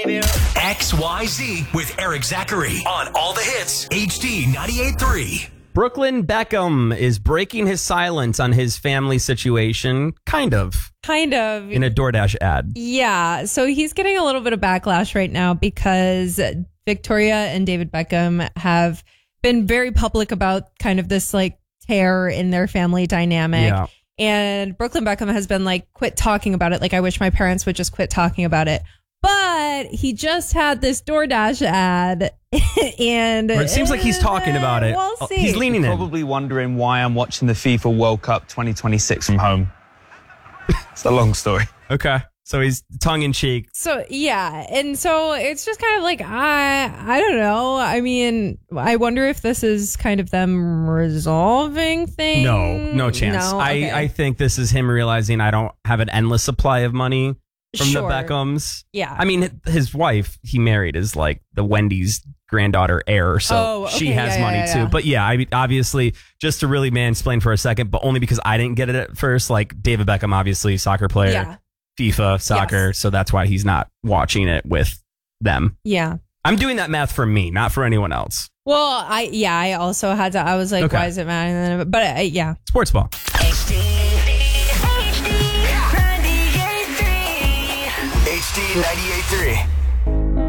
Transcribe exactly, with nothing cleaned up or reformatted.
X Y Z with Eric Zachary on All the Hits, H D ninety-eight point three. Brooklyn Beckham is breaking his silence on his family situation, kind of. Kind of. In a DoorDash ad. Yeah. So he's getting a little bit of backlash right now because Victoria and David Beckham have been very public about kind of this like tear in their family dynamic. Yeah. And Brooklyn Beckham has been like, quit talking about it. Like, I wish my parents would just quit talking about it. But he just had this DoorDash ad, and Or it seems like he's talking about it. We'll see. He's leaning in. Probably wondering why I'm watching the FIFA World Cup twenty twenty-six from home. It's a long story. Okay. So he's tongue in cheek. So yeah, and so it's just kind of like I I don't know. I mean, I wonder if this is kind of them resolving things. No, no chance. No? Okay. I, I think this is him realizing I don't have an endless supply of money from Sure. the Beckhams. Yeah. I mean, his wife he married is like the Wendy's granddaughter heir, so Oh, okay. she has Yeah, money yeah, too. yeah. But yeah, I mean, obviously, just to really mansplain for a second, but only because I didn't get it at first. Like David Beckham, obviously, soccer player, Yeah. FIFA, soccer, Yes. so that's why he's not watching it with them. Yeah. I'm doing that math for me, not for anyone else. Well, I yeah, I also had to. I was like, Okay. why is it matter? But uh, yeah. Sports ball. H D ninety-eight point three.